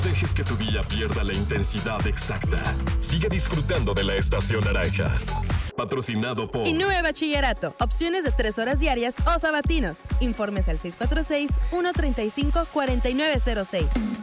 dejes que tu día pierda la intensidad exacta. Sigue disfrutando de la estación naranja. Patrocinado por INUE Bachillerato. Opciones de 3 horas diarias o sabatinos. Informes al 646-135-4906.